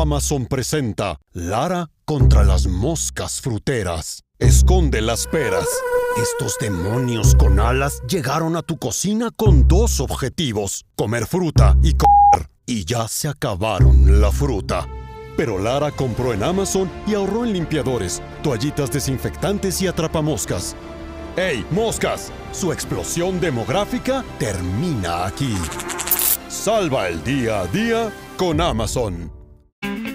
Amazon presenta Lara contra las moscas fruteras. Esconde las peras. Estos demonios con alas llegaron a tu cocina con dos objetivos: comer fruta y comer. Y ya se acabaron la fruta. Pero Lara compró en Amazon y ahorró en limpiadores, toallitas desinfectantes y atrapamoscas. ¡Hey, moscas! Su explosión demográfica termina aquí. Salva el día a día con Amazon.